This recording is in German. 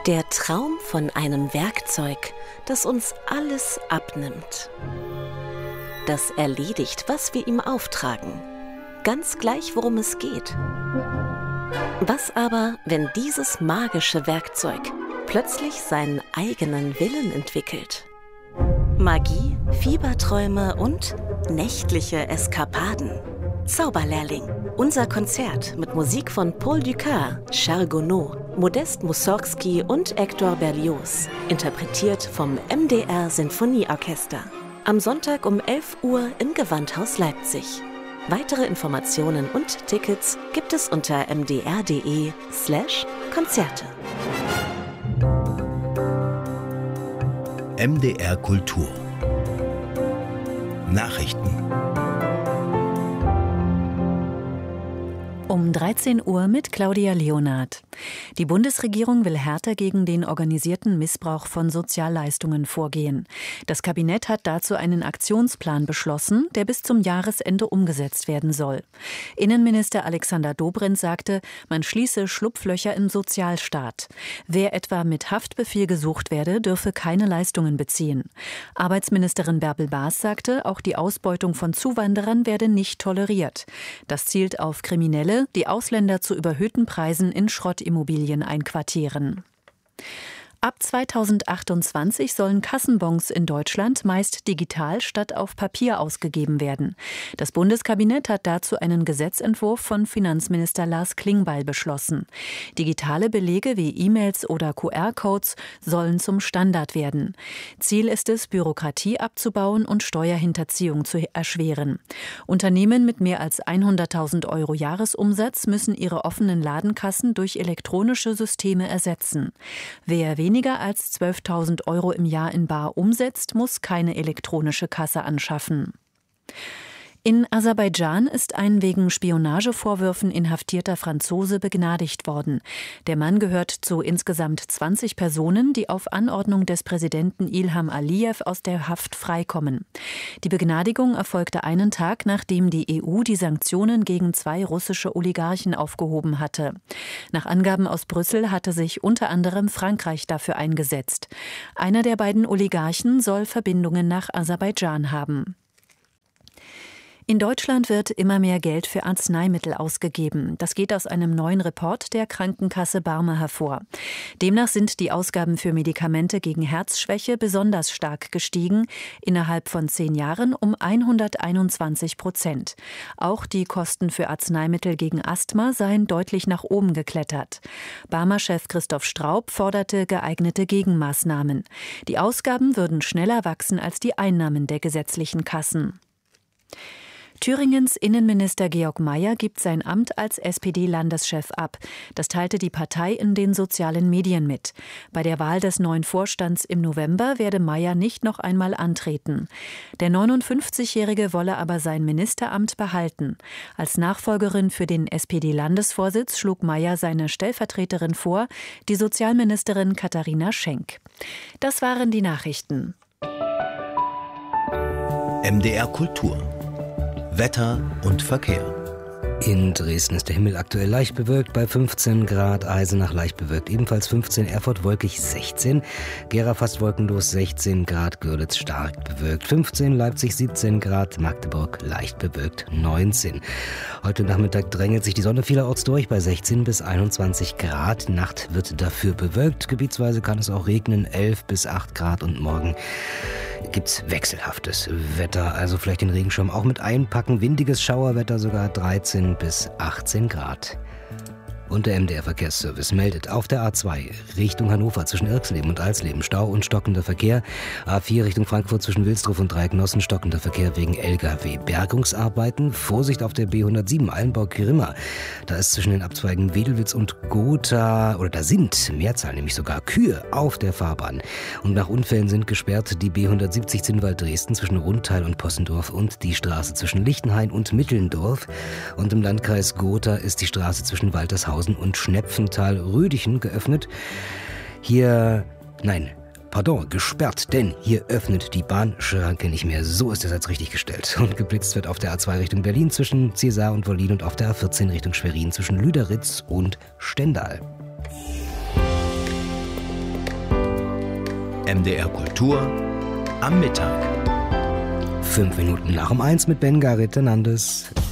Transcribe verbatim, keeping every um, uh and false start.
Der Traum von einem Werkzeug, das uns alles abnimmt. Das erledigt, was wir ihm auftragen. Ganz gleich, worum es geht. Was aber, wenn dieses magische Werkzeug plötzlich seinen eigenen Willen entwickelt? Magie, Fieberträume und nächtliche Eskapaden. Zauberlehrling. Unser Konzert mit Musik von Paul Dukas, Charles Gounod, Modest Mussorgsky und Hector Berlioz. Interpretiert vom M D R Sinfonieorchester. Am Sonntag um elf Uhr im Gewandhaus Leipzig. Weitere Informationen und Tickets gibt es unter m d r punkt d e slash Konzerte. M D R Kultur. Nachrichten. Um dreizehn Uhr mit Claudia Leonard. Die Bundesregierung will härter gegen den organisierten Missbrauch von Sozialleistungen vorgehen. Das Kabinett hat dazu einen Aktionsplan beschlossen, der bis zum Jahresende umgesetzt werden soll. Innenminister Alexander Dobrindt sagte, man schließe Schlupflöcher im Sozialstaat. Wer etwa mit Haftbefehl gesucht werde, dürfe keine Leistungen beziehen. Arbeitsministerin Bärbel Baas sagte, auch die Ausbeutung von Zuwanderern werde nicht toleriert. Das zielt auf Kriminelle, die Ausländer zu überhöhten Preisen in Schrottimmobilien einquartieren. Ab zweitausendachtundzwanzig sollen Kassenbons in Deutschland meist digital statt auf Papier ausgegeben werden. Das Bundeskabinett hat dazu einen Gesetzentwurf von Finanzminister Lars Klingbeil beschlossen. Digitale Belege wie E-Mails oder Q R-Codes sollen zum Standard werden. Ziel ist es, Bürokratie abzubauen und Steuerhinterziehung zu erschweren. Unternehmen mit mehr als hunderttausend Euro Jahresumsatz müssen ihre offenen Ladenkassen durch elektronische Systeme ersetzen. Wer weniger als zwölftausend Euro im Jahr in bar umsetzt, muss keine elektronische Kasse anschaffen. In Aserbaidschan ist ein wegen Spionagevorwürfen inhaftierter Franzose begnadigt worden. Der Mann gehört zu insgesamt zwanzig Personen, die auf Anordnung des Präsidenten Ilham Aliyev aus der Haft freikommen. Die Begnadigung erfolgte einen Tag, nachdem die E U die Sanktionen gegen zwei russische Oligarchen aufgehoben hatte. Nach Angaben aus Brüssel hatte sich unter anderem Frankreich dafür eingesetzt. Einer der beiden Oligarchen soll Verbindungen nach Aserbaidschan haben. In Deutschland wird immer mehr Geld für Arzneimittel ausgegeben. Das geht aus einem neuen Report der Krankenkasse Barmer hervor. Demnach sind die Ausgaben für Medikamente gegen Herzschwäche besonders stark gestiegen, innerhalb von zehn Jahren um hunderteinundzwanzig Prozent. Auch die Kosten für Arzneimittel gegen Asthma seien deutlich nach oben geklettert. Barmer-Chef Christoph Straub forderte geeignete Gegenmaßnahmen. Die Ausgaben würden schneller wachsen als die Einnahmen der gesetzlichen Kassen. Thüringens Innenminister Georg Mayer gibt sein Amt als S P D-Landeschef ab. Das teilte die Partei in den sozialen Medien mit. Bei der Wahl des neuen Vorstands im November werde Mayer nicht noch einmal antreten. Der neunundfünfzigjährige wolle aber sein Ministeramt behalten. Als Nachfolgerin für den S P D-Landesvorsitz schlug Mayer seine Stellvertreterin vor, die Sozialministerin Katharina Schenk. Das waren die Nachrichten. M D R Kultur. Wetter und Verkehr. In Dresden ist der Himmel aktuell leicht bewölkt bei fünfzehn Grad, Eisenach leicht bewölkt ebenfalls fünfzehn, Erfurt wolkig sechzehn, Gera fast wolkenlos sechzehn Grad, Görlitz stark bewölkt fünfzehn, Leipzig siebzehn Grad, Magdeburg leicht bewölkt neunzehn. Heute Nachmittag drängelt sich die Sonne vielerorts durch bei sechzehn bis einundzwanzig Grad. Nacht wird dafür bewölkt, gebietsweise kann es auch regnen, elf bis acht Grad und morgen gibt's wechselhaftes Wetter, also vielleicht den Regenschirm auch mit einpacken, windiges Schauerwetter, sogar dreizehn bis achtzehn Grad. Und der M D R-Verkehrsservice meldet auf der A zwei Richtung Hannover zwischen Irxleben und Alsleben Stau und stockender Verkehr. A vier Richtung Frankfurt zwischen Wilsdruf und Dreiecknossen stockender Verkehr wegen L K W-Bergungsarbeiten. Vorsicht auf der B hundertsieben Allenburg-Grimma. Da ist zwischen den Abzweigen Wedelwitz und Gotha, oder da sind, Mehrzahl nämlich sogar, Kühe auf der Fahrbahn. Und nach Unfällen sind gesperrt die B hundertsiebzig Zinnwald-Dresden zwischen Rundtal und Possendorf und die Straße zwischen Lichtenhain und Mittelndorf. Und im Landkreis Gotha ist die Straße zwischen Waltershausen und Schnepfenthal-Rödichen geöffnet. Hier, nein, pardon, gesperrt, denn hier öffnet die Bahnschranke nicht mehr. So ist es jetzt richtig gestellt. Und geblitzt wird auf der A zwei Richtung Berlin zwischen Cäsar und Wollin und auf der A vierzehn Richtung Schwerin zwischen Lüderitz und Stendal. M D R Kultur am Mittag. Fünf Minuten nach um eins mit Ben Garrit Hernandez.